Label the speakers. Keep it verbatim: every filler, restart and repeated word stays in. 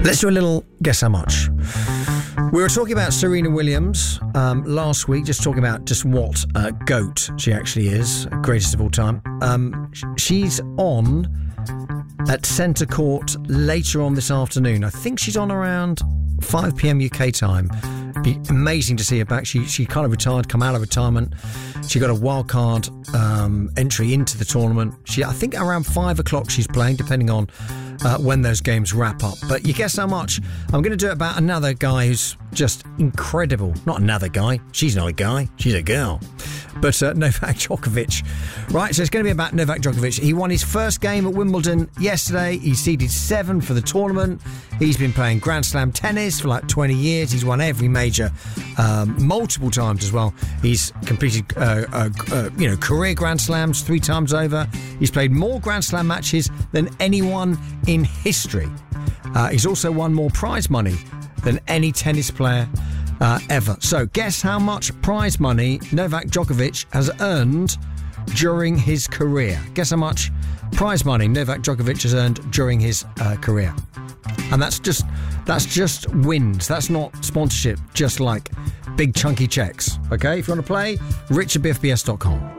Speaker 1: Let's do a little guess how much. We were talking about Serena Williams um, last week, just talking about just what uh, GOAT she actually is, greatest of all time. Um, she's on at Centre Court later on this afternoon. I think she's on around five p.m. U K time. Be amazing to see her back. She she kind of retired, come out of retirement. She got a wild card um, entry into the tournament. She I think around five o'clock she's playing, depending on uh, when those games wrap up. But you guess how much? I'm going to do it about another guy who's just incredible. Not another guy. She's not a guy. She's a girl. But uh, Novak Djokovic. Right, so it's going to be about Novak Djokovic. He won his first game at Wimbledon yesterday. He seeded seven for the tournament. He's been playing Grand Slam tennis for like twenty years. He's won every major um, multiple times as well. He's completed uh, uh, uh, you know, career Grand Slams three times over. He's played more Grand Slam matches than anyone in history. Uh, he's also won more prize money than any tennis player Uh, ever. So guess how much prize money Novak Djokovic has earned during his career. Guess how much prize money Novak Djokovic has earned during his uh, career. And that's just that's just wins. That's not sponsorship, just like big chunky checks. Okay, if you want to play, rich at b f b s dot com.